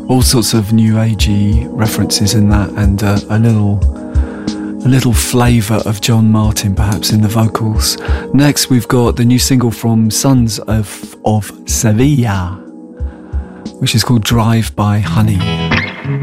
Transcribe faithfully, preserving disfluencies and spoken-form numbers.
all sorts of new agey references in that, and uh, a little a little flavour of John Martin perhaps in the vocals. Next we've got the new single from Sons of, of Sevilla, which is called Drive by Honey.